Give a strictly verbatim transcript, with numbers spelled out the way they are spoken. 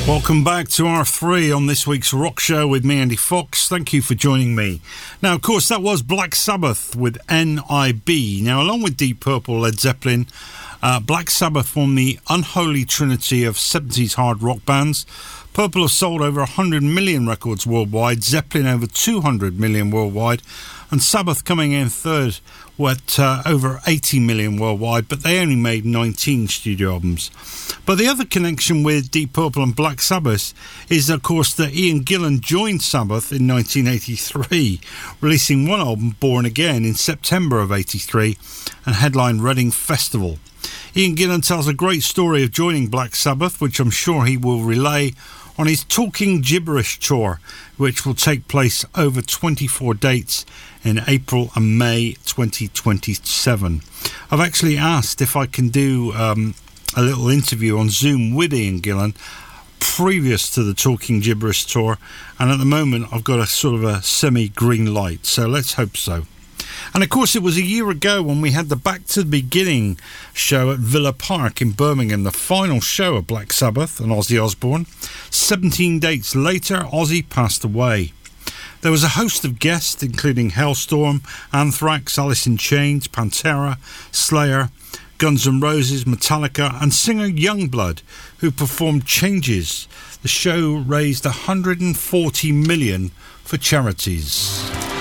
Welcome back to R three on this week's Rock Show with me, Andy Fox. Thank you for joining me. Now, of course, that was Black Sabbath with N I B. Now, along with Deep Purple, Led Zeppelin, uh, Black Sabbath formed the unholy trinity of seventies hard rock bands. Purple have sold over one hundred million records worldwide, Zeppelin over two hundred million worldwide, and Sabbath coming in third with uh, over eighty million worldwide, but they only made nineteen studio albums. But the other connection with Deep Purple and Black Sabbath is, of course, that Ian Gillan joined Sabbath in nineteen eighty-three, releasing one album, Born Again, in September of eighty-three, and headlined Reading Festival. Ian Gillan tells a great story of joining Black Sabbath, which I'm sure he will relay on his Talking Gibberish tour, which will take place over twenty-four dates in April and May twenty twenty-seven. I've actually asked if I can do um, a little interview on Zoom with Ian Gillan previous to the Talking Gibberish tour, and at the moment I've got a sort of a semi-green light, so let's hope so. And of course, it was a year ago when we had the Back to the Beginning show at Villa Park in Birmingham, the final show of Black Sabbath and Ozzy Osbourne. seventeen dates later, Ozzy passed away. There was a host of guests, including Hellstorm, Anthrax, Alice in Chains, Pantera, Slayer, Guns N' Roses, Metallica, and singer Youngblood, who performed Changes. The show raised one hundred forty million dollars for charities.